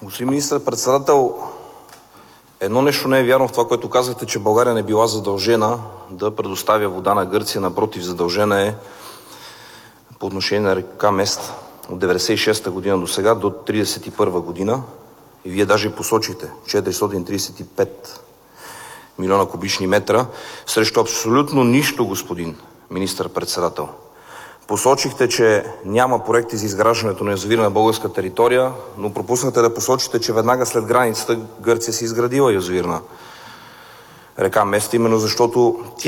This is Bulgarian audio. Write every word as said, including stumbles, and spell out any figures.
Господин министър-председател, едно нещо не е вярно в това, което казахте, че България не била задължена да предоставя вода на Гърция. Напротив, задължена е по отношение на река Места от деветдесет и шеста година до сега, до тридесет и първа година. И Вие даже посочихте четиристотин тридесет и пет милиона кубични метра срещу абсолютно нищо, господин министър-председател. Посочихте, че няма проекти за изграждането на язовир на българска територия, но пропуснахте да посочите, че веднага след границата Гърция си изградила язовир на река Места, именно защото